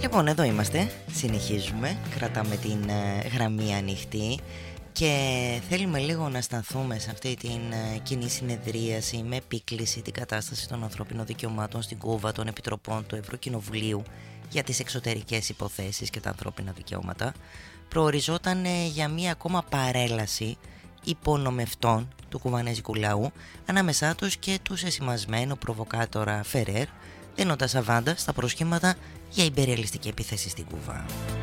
Λοιπόν, εδώ είμαστε, συνεχίζουμε, κρατάμε την γραμμή ανοιχτή και θέλουμε λίγο να σταθούμε σε αυτή την κοινή συνεδρίαση με επίκληση την κατάσταση των ανθρώπινων δικαιωμάτων στην Κούβα, των επιτροπών του Ευρωκοινοβουλίου για τις εξωτερικές υποθέσεις και τα ανθρώπινα δικαιώματα. Προοριζόταν για μία ακόμα παρέλαση υπονομευτών του κουβανέζικου λαού, ανάμεσά τους και του εσημασμένο προβοκάτορα Φερέρ, δίνοντας αβάντα στα προσχήματα για υπεριαλιστική επίθεση στην Κούβα.